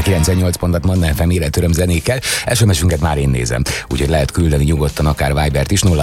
a 98 pontot Manna FM életöröm zenékkel. SMS-ünket már én nézem, úgyhogy lehet küldeni nyugodtan akár Vibert is,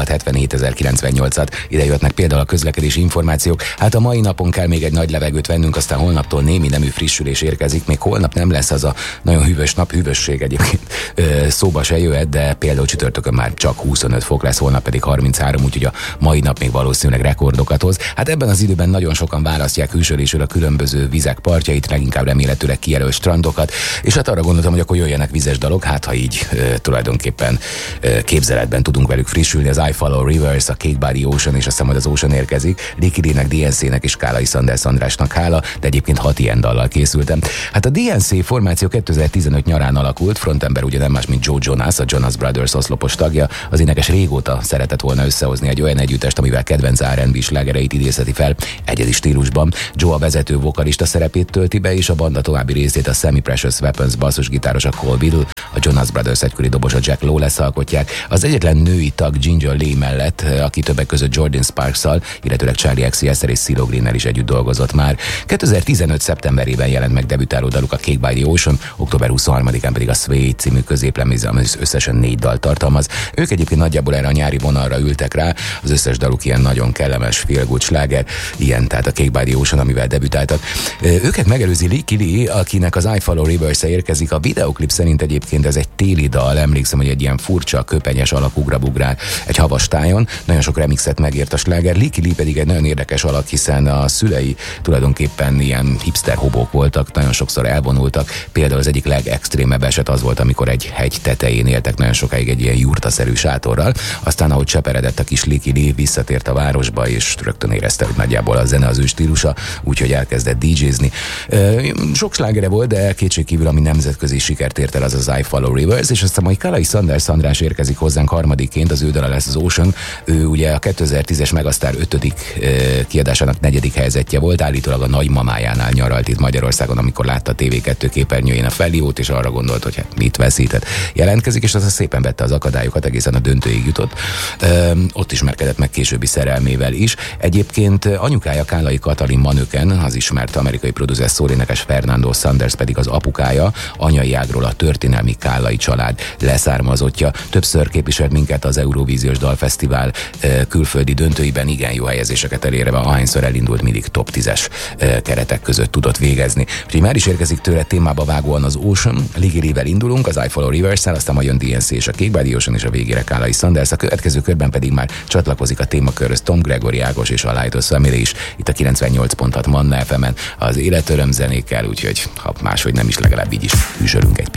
0677 ide jöhetnek például a közlekedési információk. Hát a mai napon kell még egy nagy levegőt vennünk, aztán holnaptól némi nemű frissülés érkezik. Még holnap nem lesz az a nagyon hűvös nap, hűvösség egyébként szóba se jöhet, de például csütörtökön már csak 25 fok lesz, holnap pedig 33, úgyhogy a mai nap még valószínűleg rekordokat hoz. Hát ebben az időben nagyon sokan választják hűsölésről a különböző vizek partjait, leginkább remélhetőleg kijelölt strandokat, és hát arra gondoltam, hogy akkor jöjjenek vizes dalok, hát ha így tulajdonképpen képzeletben tudunk velük frissülni. Az I Follow Rivers, a Cake by the Ocean, és aztán majd az Ocean érkezik. Licky Lee-nek, DNC-nek és Kálai Sanders Andrásnak hála, de egyébként 6 ilyen dallal készültem. Hát a DNC formáció 2015 nyarán alakult, frontember ugye nem más, mint Joe Jonas, a Jonas Brothers oszlopos tagja. Az énekes régóta szeretett volna összehozni egy olyan együttest, amivel kedvenc R&B slágereit idézheti fel egyedi stílusban. Joe a vezető vokalista szerepét tölti be, és a banda további részét a Semi Precious Weapons basszusgitáros a Cole Biddle, a Jonas Brothers egykori dobosa Jack Lawless alkotják. Az egyetlen női tag Ginger Lee mellett, aki többek között Jordan Sparks-szal, illetőleg Charlie XCS-szel és CeeLo Greennel is együtt dolgozott már. 2015. szeptemberében jelent meg debütáló daluk a Cake by the Ocean, október 23-án pedig a Sway című középlemez, ami összesen 4 dalt tartalmaz. Ők egyébként nagyjából erre a nyári vonalra ültek rá, az összes daluk ilyen nagyon kellemes feel good sláger, ilyen tehát a Cake by the Ocean, amivel debütáltak. Őket megelőzi Licky Lee, akinek az I Follow Rivers-e érkezik. A videoklip szerint egyébként ez egy téli dal, emlékszem, hogy egy ilyen furcsa, köpenyes alak ugrabugrál egy havas tájon, nagyon sok remixet megért a sláger. Licky Lee pedig egy nagyon érdekes alak, hiszen a szülei tulajdonképpen ilyen hipster hobók voltak, nagyon sokszor elvonultak. Például az egyik legextrémebb eset az volt, amikor egy hegy tetején éltek nagyon sokáig egy ilyen jurtaszerű sátorral, aztán ahogy cseperedett a kis Licky Lee, visszatért a városba, és rögtön érezte, hogy nagyjából a zene az ő stílusa, úgyhogy elkezdett DJ-zni. Sok slágere volt, de kétségkívül, ami nemzetközi sikert ért el, az az I Follow Rivers, és aztán majd Kálai Sanders András érkezik hozzánk harmadikként, az ő dala lesz az Ocean. Ő ugye a 2010-es Megastar 5. kiadásának 4. helyzetje volt, állítólag a nagymamájánál nyaralt itt Magyarországon, amikor látta a TV2 képernyőjén a felhívót, és arra gondolt, hogy hát mit veszített. Jelentkezik, és az szépen vette az akadályokat, egészen a döntőig jutott. Ott ismerkedett meg későbbi szerelmével is. Egyébként anyukája Kálai Katalin Manöken, az ismert amerikai producer szólénekes Fernando Sanders pedig az apukája, anyai ágról a történelmi Kálai család leszármazottja. Többször képviselt minket az Eurovíziós Dalfesztivál külföldi döntőiben, igen jó helyezéseket elérve, ahányszor elindult, mindig top 10-es keretek között tudott végezni. Úgyhogy már is érkezik tőle témába vágóan az Ocean, Licky Lee-vel indulunk, az I Follow Rivers-szel, aztán majd jön DNC és a Cake by the Ocean, és a végére Kálai Sanders. A következő körben pedig már csatlakozik a témakörhöz Tom Gregory Ágos és a Lighthouse Family is, itt a 98.6 Manna FM-en az életöröm zenékkel, úgyhogy ha máshogy nem is, legalább így is hűsölünk egy